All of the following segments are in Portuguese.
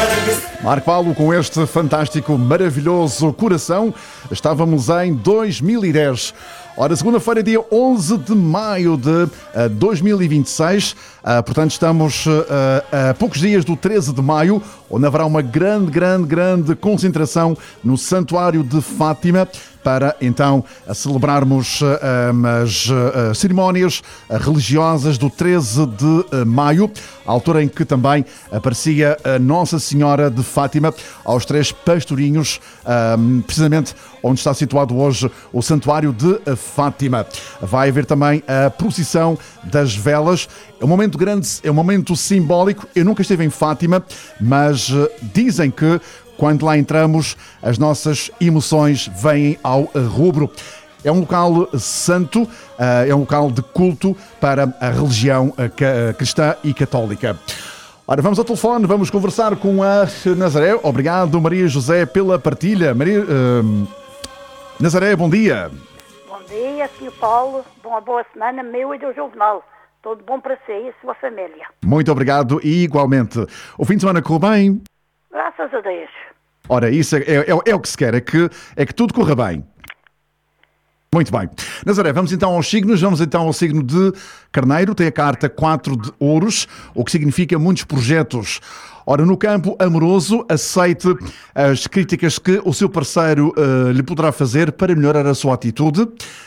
Marco Paulo, com este fantástico, maravilhoso coração, estávamos em 2010. Ora, segunda-feira, dia 11 de maio de 2026, portanto estamos a poucos dias do 13 de maio, onde haverá uma grande concentração no Santuário de Fátima, para então celebrarmos as cerimónias religiosas do 13 de maio, a altura em que também aparecia a Nossa Senhora de Fátima aos três pastorinhos, precisamente onde está situado hoje o Santuário de Fátima. Vai haver também a procissão das velas. É um momento grande, é um momento simbólico. Eu nunca estive em Fátima, mas dizem que quando lá entramos, as nossas emoções vêm ao rubro. É um local santo, é um local de culto para a religião cristã e católica. Ora, vamos ao telefone, vamos conversar com a Nazaré. Obrigado, Maria José, pela partilha. Nazaré, bom dia. Bom dia, Sr. Paulo. Boa semana, meu e do Juvenal. Tudo bom para si e a sua família. Muito obrigado e igualmente. O fim de semana correu bem? Graças a Deus. Ora, isso é o que se quer, é que tudo corra bem. Muito bem. Nazaré, vamos então aos signos. Vamos então ao signo de Carneiro. Tem a carta 4 de ouros, o que significa muitos projetos. Ora, no campo amoroso, aceite as críticas que o seu parceiro lhe poderá fazer para melhorar a sua atitude.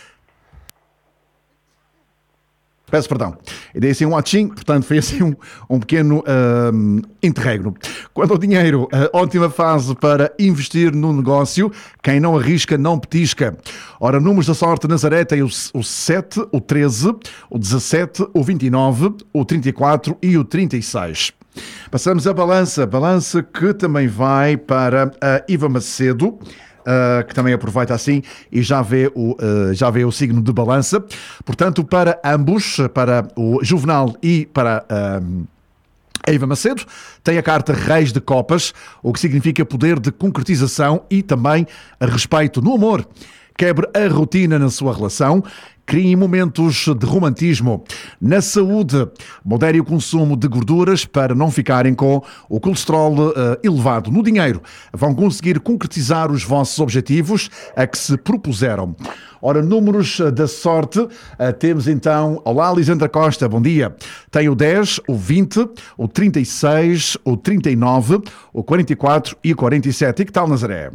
Peço perdão. Eu dei assim um atchim, portanto foi assim um pequeno interregno. Quanto ao dinheiro, a ótima fase para investir no negócio. Quem não arrisca, não petisca. Ora, números da sorte, Nazaré tem o 7, o 13, o 17, o 29, o 34 e o 36. Passamos a balança que também vai para a Iva Macedo, que também aproveita assim e já vê o signo de balança. Portanto, para ambos, para o Juvenal e para a Iva Macedo, tem a carta Reis de Copas, o que significa poder de concretização e também respeito no amor. Quebre a rotina na sua relação. Criem momentos de romantismo. Na saúde, modere o consumo de gorduras para não ficarem com o colesterol elevado. No dinheiro, vão conseguir concretizar os vossos objetivos a que se propuseram. Ora, números da sorte, temos então... Olá, Lisandra Costa, bom dia. Tem o 10, o 20, o 36, o 39, o 44 e o 47. E que tal, Nazaré?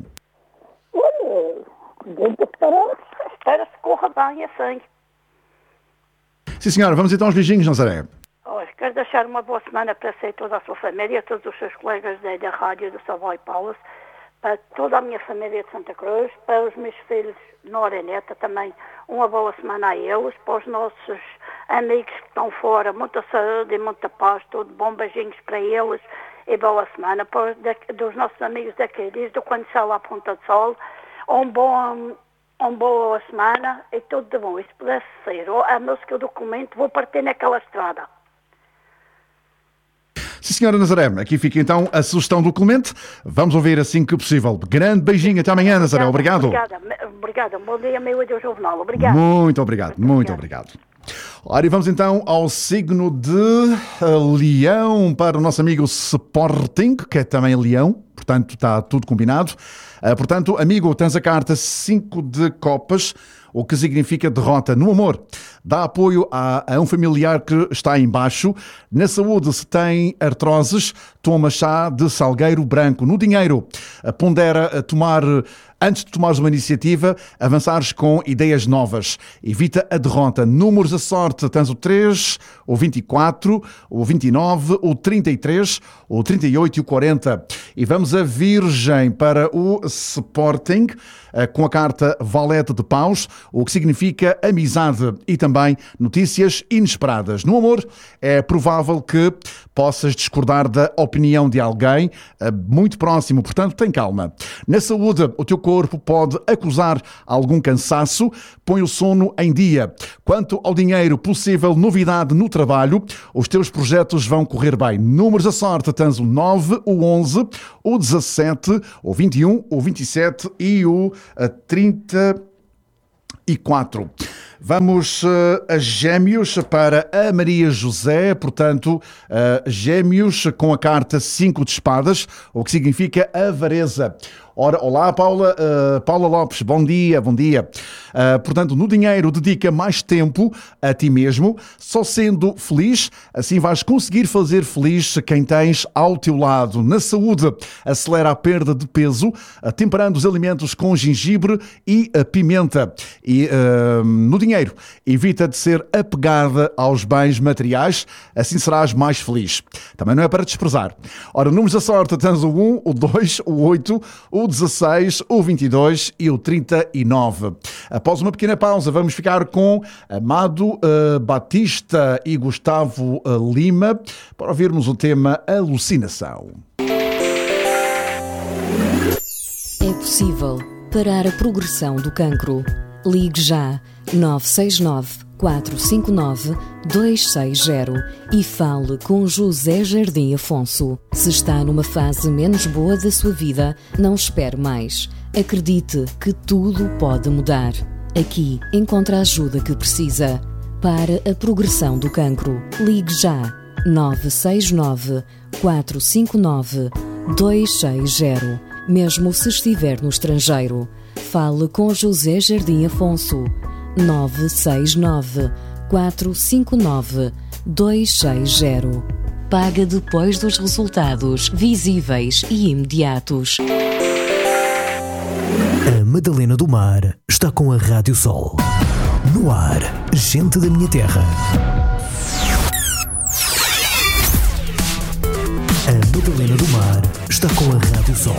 Espera-se que corra bem assim. Sim, senhora. Vamos então aos beijinhos, Nazaré. Quero deixar uma boa semana para si e toda a sua família, todos os seus colegas da rádio do Savoy Palace, para toda a minha família de Santa Cruz, para os meus filhos Nora e Neta também, uma boa semana a eles, para os nossos amigos que estão fora, muita saúde e muita paz, tudo bom, beijinhos para eles e boa semana. Para dos nossos amigos daqui, desde o Conselho à Ponta do Sol, uma boa semana e tudo de bom. E se pudesse ser a música do documento, vou partir naquela estrada. Sim, senhora Nazaré. Aqui fica então a sugestão do Clemente. Vamos ouvir assim que possível. Grande beijinho. Até amanhã, Nazaré. Obrigado. Obrigada. Bom dia, meu e do Juvenal. Obrigado. Muito obrigado. Ora, e vamos então ao signo de Leão, para o nosso amigo Sporting, que é também Leão. Portanto, está tudo combinado. Portanto, amigo, tens a carta 5 de copas, o que significa derrota no amor. Dá apoio a um familiar que está em baixo. Na saúde, se tem artroses, toma chá de salgueiro branco. No dinheiro, pondera tomar... Antes de tomares uma iniciativa, avançares com ideias novas. Evita a derrota. Números da sorte. Tens o 3, o 24, o 29, o 33, o 38 e o 40. E vamos a Virgem para o Sporting, com a carta Valete de Paus, o que significa amizade e também notícias inesperadas. No amor, é provável que possas discordar da opinião de alguém muito próximo, portanto, tem calma. Na saúde, o teu corpo pode acusar algum cansaço, põe o sono em dia. Quanto ao dinheiro, possível novidade no trabalho, os teus projetos vão correr bem. Números da sorte, tens o 9, o 11, o 17, o 21, o 27 e o 34. Vamos a Gêmeos para a Maria José, portanto, Gêmeos com a carta 5 de espadas, o que significa avareza. Ora, olá Paula, Paula Lopes, bom dia, bom dia. Portanto, no dinheiro dedica mais tempo a ti mesmo, só sendo feliz, assim vais conseguir fazer feliz quem tens ao teu lado. Na saúde, acelera a perda de peso, temperando os alimentos com gengibre e pimenta. E no dinheiro, evita de ser apegada aos bens materiais, assim serás mais feliz. Também não é para desprezar. Ora, números da sorte, tens o 1, o 2, o 8, o 16, o 22 e o 39. Após uma pequena pausa, vamos ficar com Amado Batista e Gustavo Lima para ouvirmos o tema Alucinação. É possível parar a progressão do cancro. Ligue já 969-459-260 e fale com José Jardim Afonso. Se está numa fase menos boa da sua vida, não espere mais. Acredite que tudo pode mudar. Aqui encontra a ajuda que precisa. Para a progressão do cancro, ligue já 969-459-260. Mesmo se estiver no estrangeiro, fale com José Jardim Afonso. 969-459-260. Paga depois dos resultados visíveis e imediatos. A Madalena do Mar está com a Rádio Sol. No ar, gente da minha terra. A Madalena do Mar está com a Rádio Sol.